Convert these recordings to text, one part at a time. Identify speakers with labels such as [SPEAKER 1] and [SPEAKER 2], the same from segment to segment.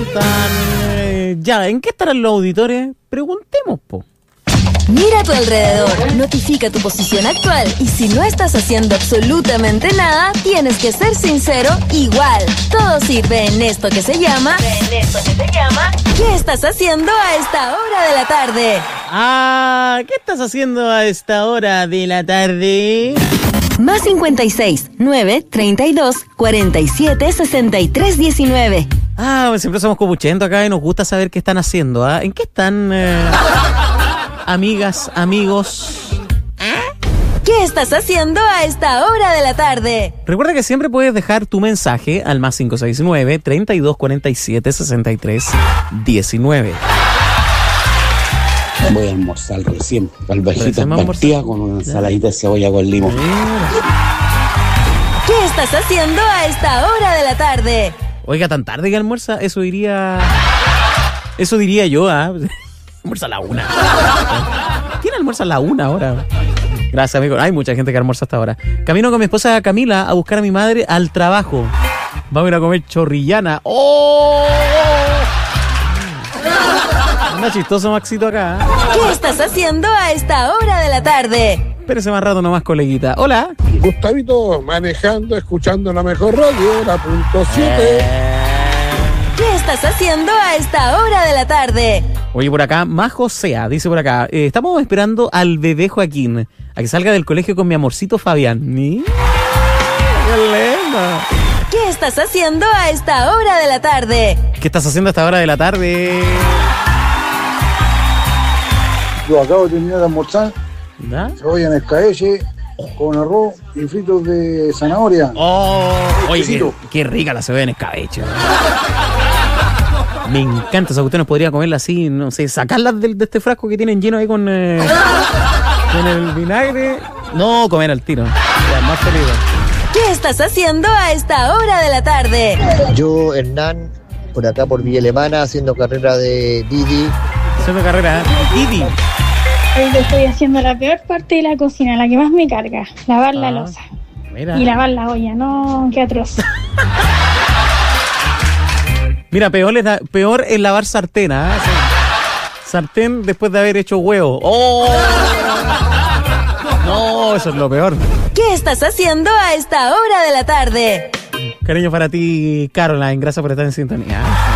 [SPEAKER 1] Ya, ¿en qué estarán los auditores? Preguntemos, po.
[SPEAKER 2] Mira a tu alrededor, notifica tu posición actual y si no estás haciendo absolutamente nada, tienes que ser sincero igual. Todo sirve en esto que se llama ¿qué estás haciendo a esta hora de la tarde?
[SPEAKER 1] ¿Qué estás haciendo a esta hora de la tarde?
[SPEAKER 2] Más 56 9 32 47 63 19.
[SPEAKER 1] Siempre somos copuchentos acá y nos gusta saber qué están haciendo, ¿ah? ¿En qué están, amigas, amigos?
[SPEAKER 2] ¿Qué estás haciendo a esta hora de la tarde?
[SPEAKER 1] Recuerda que siempre puedes dejar tu mensaje al más 569 32 47 63 19.
[SPEAKER 3] Voy a almorzar recién, alverjitas partidas con una ensaladita de cebolla con limón.
[SPEAKER 2] ¿Qué estás haciendo a esta hora de la tarde?
[SPEAKER 1] Oiga, tan tarde que almuerza, eso diría yo, almuerza a la 1. ¿Quién almuerza a la 1 ahora? Gracias, amigo. Hay mucha gente que almuerza hasta ahora. Camino con mi esposa Camila a buscar a mi madre al trabajo. Vamos a ir a comer chorrillana. ¡Oh! Anda chistoso Maxito acá.
[SPEAKER 2] ¿Qué estás haciendo a esta hora de la tarde?
[SPEAKER 1] Espérese más rato nomás, coleguita. Hola.
[SPEAKER 4] Gustavito, manejando, escuchando la mejor radio, la punto 7.
[SPEAKER 2] ¿Qué estás haciendo a esta hora de la tarde?
[SPEAKER 1] Oye, por acá, Majo Sea, dice por acá, estamos esperando al bebé Joaquín a que salga del colegio con mi amorcito Fabián. ¡Qué lindo!
[SPEAKER 2] ¿Qué estás haciendo a esta hora de la tarde?
[SPEAKER 1] ¿Qué estás haciendo a esta hora de la tarde?
[SPEAKER 5] Yo acabo de terminar de almorzar. Cebolla en escabeche con arroz y fritos de zanahoria.
[SPEAKER 1] Oye, qué rica la cebolla en escabeche. Me encanta esa cuestión. Podría comerla así, no sé, sacarla de este frasco que tienen lleno ahí con el vinagre. No, comer al tiro. Ya, más feliz.
[SPEAKER 2] ¿Qué estás haciendo a esta hora de la tarde?
[SPEAKER 6] Yo, Hernán, por acá por Villa Alemana, haciendo carrera de Didi.
[SPEAKER 1] Haciendo carrera de Didi.
[SPEAKER 7] Hoy estoy haciendo la peor parte de la cocina, la que más me carga, lavar la loza.
[SPEAKER 1] Mira.
[SPEAKER 7] Y lavar la olla, no, qué atroz.
[SPEAKER 1] Mira, peor es lavar sartén, ¿ah? Sí. Sartén después de haber hecho huevo. ¡Oh! No, eso es lo peor.
[SPEAKER 2] ¿Qué estás haciendo a esta hora de la tarde?
[SPEAKER 1] Cariño para ti, Caroline, gracias por estar en sintonía.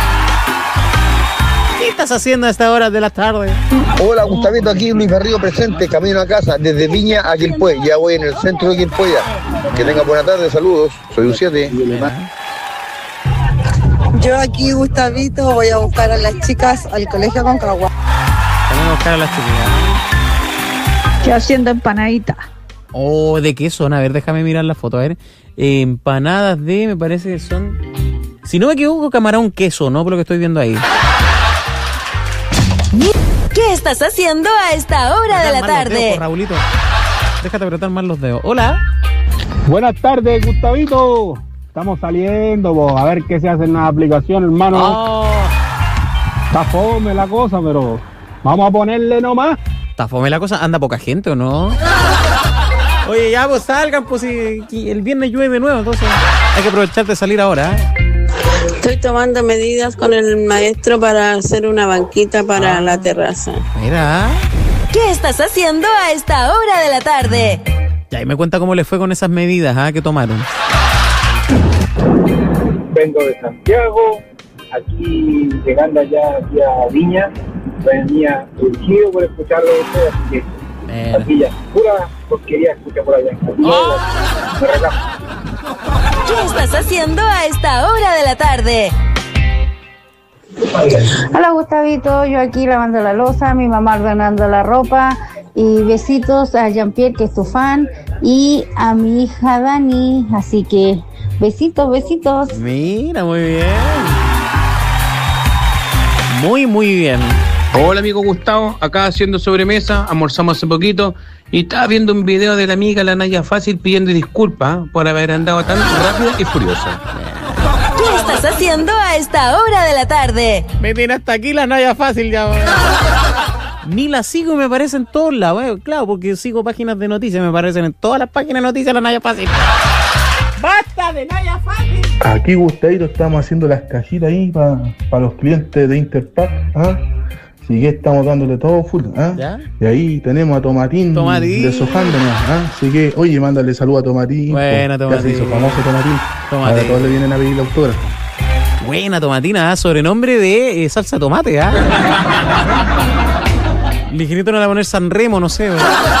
[SPEAKER 1] ¿Qué estás haciendo a esta hora de la tarde?
[SPEAKER 6] Hola, Gustavito, aquí Luis Garrido presente, camino a casa, desde Viña a Quilpué. Ya voy en el centro de Quilpué ya. Que tenga buena tarde, saludos. Soy un 7.
[SPEAKER 8] Yo aquí, Gustavito, voy a buscar a las chicas al colegio Concagua.
[SPEAKER 1] Vamos a buscar a las chicas.
[SPEAKER 7] Yo haciendo empanadita.
[SPEAKER 1] ¿De qué son? A ver, déjame mirar la foto. A ver, empanadas me parece que son... Si no me equivoco, camarón queso, ¿no? Por lo que estoy viendo ahí.
[SPEAKER 2] ¿Qué estás haciendo a esta hora de la tarde?
[SPEAKER 1] Dedos, Raulito. Déjate apretar más los dedos. Hola.
[SPEAKER 9] Buenas tardes, Gustavito. Estamos saliendo, a ver qué se hace en la aplicación, hermano. Está fome la cosa, pero vamos a ponerle nomás.
[SPEAKER 1] ¿Está fome la cosa? ¿Anda poca gente o no? Oye, ya pues salgan, pues si el viernes llueve de nuevo, entonces hay que aprovechar de salir ahora,
[SPEAKER 10] Estoy tomando medidas con el maestro para hacer una banquita para la terraza.
[SPEAKER 1] Mira.
[SPEAKER 2] ¿Qué estás haciendo a esta hora de la tarde?
[SPEAKER 1] Ya, y me cuenta cómo le fue con esas medidas que tomaron.
[SPEAKER 11] Vengo de Santiago, aquí llegando allá aquí a Viña, venía urgido por escucharlo de ustedes, así que aquí ya, pura porquería escucha por allá. Me relajo.
[SPEAKER 2] ¿Qué estás haciendo a esta hora de la tarde?
[SPEAKER 12] Hola Gustavito, yo aquí lavando la loza, mi mamá ordenando la ropa y besitos a Jean-Pierre que es tu fan y a mi hija Dani, así que besitos, besitos.
[SPEAKER 1] Mira, muy bien. Muy bien.
[SPEAKER 13] Hola amigo Gustavo, acá haciendo sobremesa, almorzamos hace poquito y estaba viendo un video de la amiga la Naya Fácil pidiendo disculpas por haber andado tan rápida y furiosa.
[SPEAKER 2] ¿Qué estás haciendo a esta hora de la tarde?
[SPEAKER 1] Me tiene hasta aquí la Naya Fácil ya. Ni la sigo y me aparece en todos lados, claro, porque sigo páginas de noticias, me aparecen en todas las páginas de noticias la Naya Fácil. ¡Basta de Naya Fácil!
[SPEAKER 14] Aquí, Gustavito, estamos haciendo las cajitas ahí para los clientes de Interpack. Así que estamos dándole todo full.
[SPEAKER 1] ¿Ya?
[SPEAKER 14] Y ahí tenemos a Tomatín deshojándonos. Así que, oye, mándale saludo a Tomatín.
[SPEAKER 1] Buena, Tomatín.
[SPEAKER 14] Ya se hizo famoso Tomatín. Ahora todos le vienen a pedir la autógrafo.
[SPEAKER 1] Buena, Tomatina, sobrenombre de salsa tomate, Ligerito no le va a poner San Remo, no sé.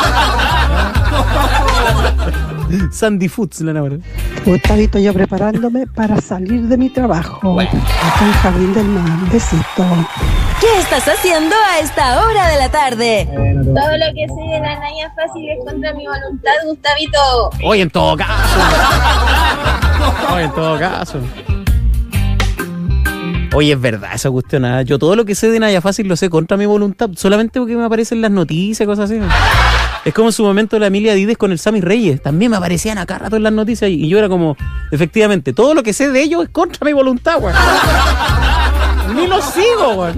[SPEAKER 1] Sandy Foods le van a poner.
[SPEAKER 15] Gustavito, yo preparándome para salir de mi trabajo. Acá en Jardín del Mar. Besito.
[SPEAKER 2] ¿Qué estás haciendo a esta hora de la tarde?
[SPEAKER 16] Todo lo que sé de la Naya Fácil es contra mi voluntad, Gustavito.
[SPEAKER 1] Oye, en todo caso. Oye, es verdad esa cuestión. Yo todo lo que sé de Naya Fácil lo sé contra mi voluntad, solamente porque me aparecen las noticias, cosas así. Es como en su momento la Emilia Dides con el Sammy Reyes. También me aparecían acá rato en las noticias y yo era como, efectivamente, todo lo que sé de ellos es contra mi voluntad, güey. Ni lo sigo.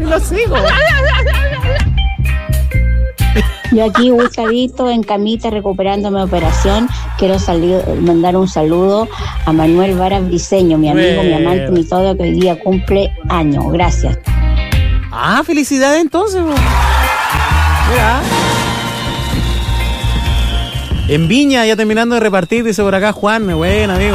[SPEAKER 12] Yo aquí, Gustavito, en camita, recuperándome de operación. Quiero mandar un saludo a Manuel Varas Briceño, mi amigo, mi amante, mi todo, que hoy día cumple años. Gracias.
[SPEAKER 1] Felicidades entonces. Mira. En Viña, ya terminando de repartir, dice por acá Juan. Buen amigo.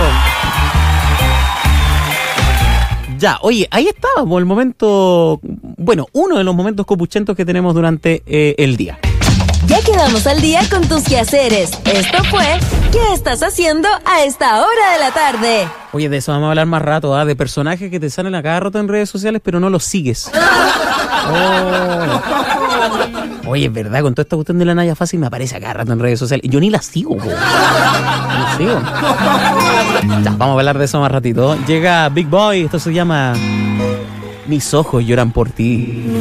[SPEAKER 1] Ya, oye, ahí estábamos, el momento, bueno, uno de los momentos copuchentos que tenemos durante el día.
[SPEAKER 2] Ya quedamos al día con tus quehaceres. Esto fue ¿Qué estás haciendo a esta hora de la tarde?
[SPEAKER 1] Oye, de eso vamos a hablar más rato, de personajes que te salen a cada rato en redes sociales, pero no los sigues. Oye, es verdad, con toda esta cuestión de la Naya Fácil me aparece a cada rato en redes sociales. Yo ni la sigo, Ya, vamos a hablar de eso más ratito. Llega Big Boy, esto se llama Mis ojos lloran por ti.